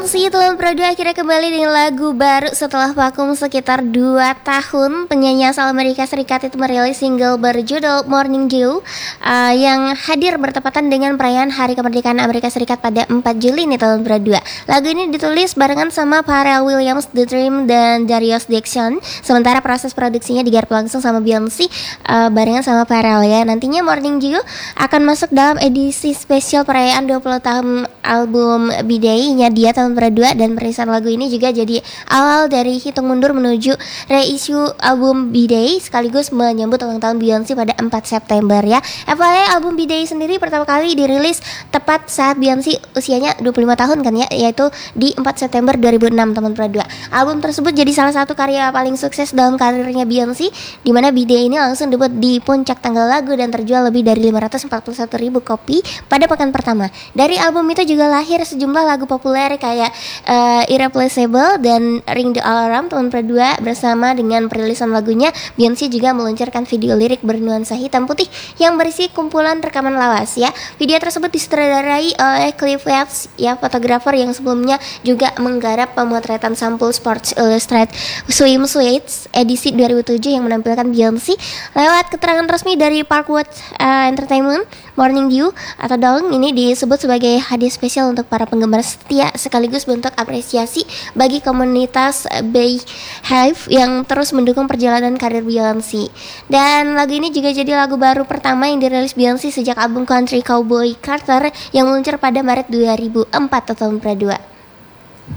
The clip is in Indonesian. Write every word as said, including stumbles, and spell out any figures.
Beyonce tahun Prado akhirnya kembali dengan lagu baru setelah vakum sekitar dua tahun. Penyanyi asal Amerika Serikat itu merilis single berjudul Morning Dew uh, yang hadir bertepatan dengan perayaan Hari Kemerdekaan Amerika Serikat pada empat Juli nih tahun Prado. Lagu ini ditulis barengan sama Pharrell Williams, The Dream, dan Darius Dixon. Sementara proses produksinya digarap langsung sama Beyonce uh, barengan sama Pharrell ya. Nantinya Morning Dew akan masuk dalam edisi spesial perayaan dua puluh tahun album B-Day-nya dia tahun berdua, dan perilisan lagu ini juga jadi awal dari hitung mundur menuju reissue album B-Day sekaligus menyambut ulang tahun Beyonce pada empat September ya. F Y I, album B-Day sendiri pertama kali dirilis tepat saat Beyonce usianya dua puluh lima tahun kan ya, yaitu di empat September dua ribu enam teman berdua. Album tersebut jadi salah satu karya paling sukses dalam karirnya Beyonce, di mana B-Day ini langsung debut di puncak tanggal lagu dan terjual lebih dari lima ratus empat puluh satu ribu kopi pada pekan pertama. Dari album itu juga lahir sejumlah lagu populer kayak uh, Irreplaceable dan Ring the Alarm tahun kedua. Bersama dengan perilisan lagunya, Beyonce juga meluncurkan video lirik bernuansa hitam putih yang berisi kumpulan rekaman lawas ya. Video tersebut disutradarai oleh Cliff Yates ya, fotografer yang sebelumnya juga menggarap pemotretan sampul Sports Illustrated Swimsuits edisi dua ribu tujuh yang menampilkan Beyonce. Lewat keterangan resmi dari Parkwood uh, Entertainment, Morning Dew atau Dawn ini disebut sebagai hadiah spesial untuk para penggemar setia sekaligus bentuk apresiasi bagi komunitas Beyhive yang terus mendukung perjalanan karir Beyonce. Dan lagu ini juga jadi lagu baru pertama yang dirilis Beyonce sejak album Country Cowboy Carter yang meluncur pada Maret dua ribu empat tahun kedua.